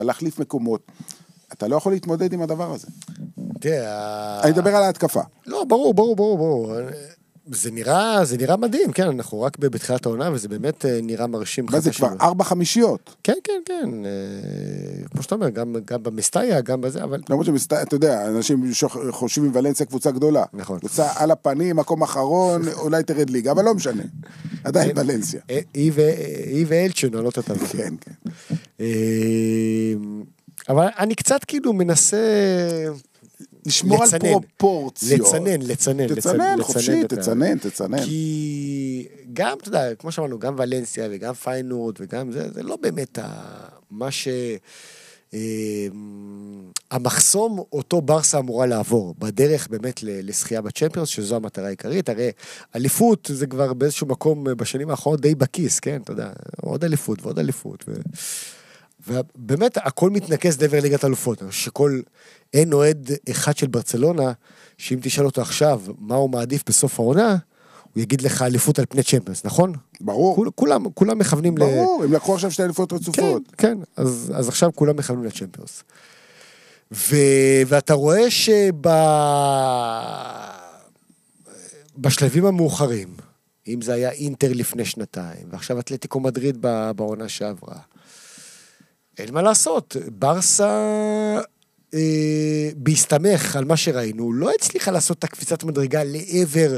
להחליף מקומות. אתה לא יכול להתמודד עם הדבר הזה. תראה, אני אדבר על ההתקפה. לא, ברור. זה נראה מדהים, כן, אנחנו רק בתחילת העונה, וזה באמת נראה מרשים. מה זה כבר 4 חמישיות? כן, כמו שאתה אומר, גם במסטאיה, גם בזה, אבל... למרות שמסטאיה, אתה יודע, אנשים חושבים עם ולנסיה קבוצה גדולה. נכון. קבוצה על הפנים, מקום אחרון, אולי תרד ליגה, אבל לא משנה. עדיין ולנסיה. היא ואלצ'ן, אני לא תתאר. כן. אבל אני קצת כאילו מנסה... לשמור על פרופורציות. לצנן, חופשי, תצנן. כי גם, אתה יודע, כמו שאמרנו, גם ולנסיה וגם פיינורד וגם זה לא באמת מה המחסום אותו ברסה אמורה לעבור, בדרך באמת לזכייה בצ'מפיונס, שזו המטרה העיקרית. הרי אליפות זה כבר באיזשהו מקום בשנים האחרונות די בכיס, כן, אתה יודע, עוד אליפות ועוד אליפות. ובאמת הכל מתנקז לעבר ליגת אלופות, אין אוהד אחד של ברצלונה, שאם תשאל אותו עכשיו מה הוא מעדיף בסוף העונה, הוא יגיד לך אליפות על פני צ'מפיונס, נכון? ברור. כולם מכוונים ברור, הם לקחו עכשיו 2 אליפות רצופות. כן, אז עכשיו כולם מכוונים לצ'מפיונס. ואתה רואה בשלבים המאוחרים, אם זה היה אינטר לפני 2, ועכשיו אתלטיקו מדריד בעונה שעברה, אין מה לעשות, ברסה בהסתמך על מה שראינו, לא הצליחה לעשות את הקפיצת מדרגה לעבר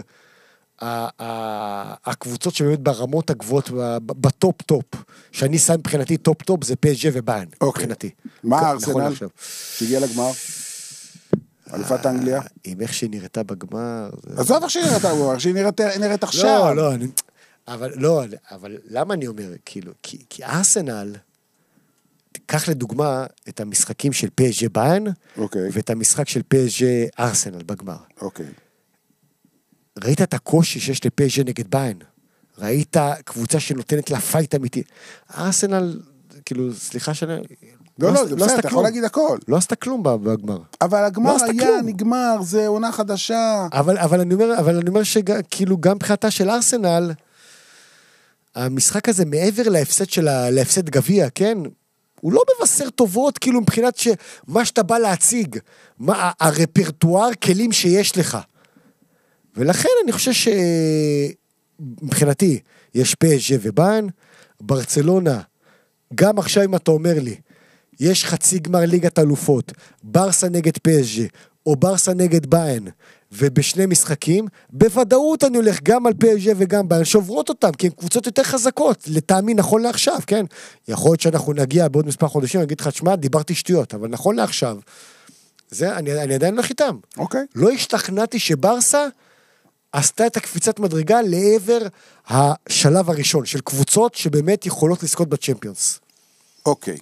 הקבוצות שבאמת ברמות הגבוהות, בטופ-טופ, שאני שם מבחינתי טופ-טופ, זה PSG וביירן, מבחינתי. מה ארסנל שהגיע לגמר? אלופת אנגליה? עם איך שהיא נראתה בגמר. עזוב איך שהיא נראתה בגמר, שהיא נראית עכשיו. אבל למה אני אומר, כאילו, כי ארסנל, תיקח לדוגמה את המשחקים של PSG ביירן, ואת המשחק של PSG ארסנל בגמר. אוקיי. ראית את הקושי שיש ל-PSG נגד ביירן? ראית קבוצה שנותנת לה פייט אמיתי? ארסנל, כאילו, סליחה שאני... לא, זה בסדר, אתה יכול להגיד הכל. לא עשתה כלום בגמר. אבל הגמר היה נגמר, זה עונה חדשה. אבל אני אומר שכאילו גם מבחינתה של ארסנל, המשחק הזה מעבר להפסד גביע, כן? הוא לא מבשר טובות, כאילו מבחינת מה שאתה בא להציג, מה הרפרטואר כלים שיש לך. ולכן אני חושב שמבחינתי יש PSG וביירן, ברצלונה, גם עכשיו אם אתה אומר לי, יש חצי גמר ליגת אלופות, ברסה נגד PSG, או ברסה נגד ביירן, ובשני משחקים, בוודאות אני הולך גם על PSG וגם ביירן, שוברות אותם, כי הן קבוצות יותר חזקות, לטעמי נכון לעכשיו, כן? יכול להיות שאנחנו נגיע בעוד מספר חודשים, אני אגיד לך, שמה, דיברתי שטויות, אבל נכון לעכשיו, זה, אני עדיין הולך איתם. אוקיי. לא השתכנעתי שברסה עשתה את הקפיצת מדרגה לעבר השלב הראשון, של קבוצות שבאמת יכולות לזכות בצ'מפיונס. אוקיי.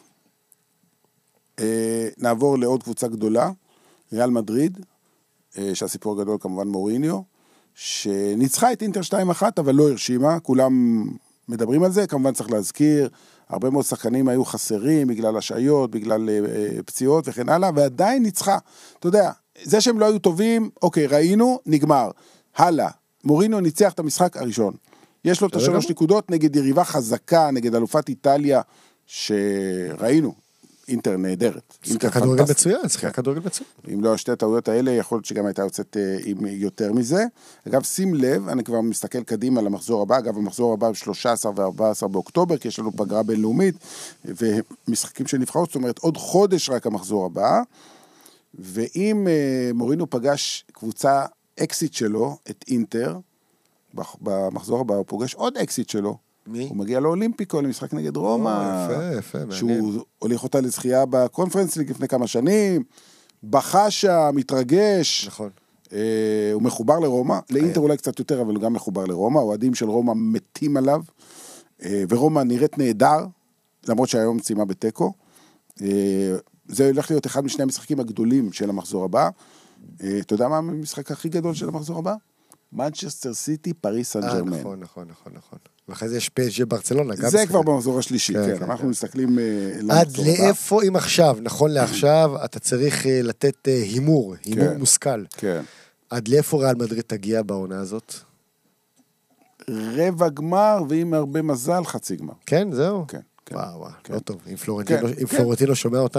נעבור לעוד קבוצה גדולה, ריאל מדריד, שהסיפור הגדול כמובן מוריניו, שניצחה את אינטר 2-1, אבל לא הרשימה, כולם מדברים על זה, כמובן צריך להזכיר, הרבה מאוד שחקנים היו חסרים, בגלל השעיות, בגלל פציעות וכן הלאה, ועדיין ניצחה. אתה יודע, זה שהם לא היו טובים, אוקיי, ראינו, נגמר. הלאה, מוריניו ניצח את המשחק הראשון. יש לו את 3 נקודות נגד יריבה חזקה, נגד אלופת איטליה, שראינו. אינטר נהדרת. שיחקה כדורגל מצוין, אם לא השתי הטעויות האלה, יכול להיות שגם הייתה יוצאת עם יותר מזה. אגב, שים לב, אני כבר מסתכל קדימה למחזור הבא, אגב, המחזור הבא 13 ו-14 באוקטובר, כי יש לנו פגרה בינלאומית, ומשחקים שנבחרות, זאת אומרת, עוד חודש רק המחזור הבא, ואם מורינו פגש קבוצה אקסיט שלו, את אינטר, במחזור הבא הוא פוגש עוד אקסיט שלו, מי? הוא מגיע לאולימפיקו, למשחק נגד רומא. יפה, מעניין. שהוא הוליך אותה לזכייה בקונפרנס ליג לפני כמה שנים, בחשה, מתרגש. נכון. הוא מחובר לרומא, לאינטר אולי קצת יותר, אבל הוא גם מחובר לרומא, האוהדים של רומא מתים עליו, ורומא נראית נהדר, למרות שהיום ציימה בטקו. זה הולך להיות אחד משני המשחקים הגדולים של המחזור הבא. אתה יודע מה המשחק הכי גדול של המחזור הבא? מנצ'סטר סיטי, פריס סן ז'רמן. נכון. ואחרי זה יש PSG ברצלונה. זה כבר במחזור השלישי, כן. אנחנו מסתכלים עד לאיפה, אם עכשיו, נכון לעכשיו, אתה צריך לתת הימור מושכל. כן. עד לאיפה ריאל מדריד תגיע בעונה הזאת? רבע גמר, ועם הרבה מזל, חצי גמר. כן, זהו? כן. וואו, לא טוב. אם פלורנטינו שומע אותנו,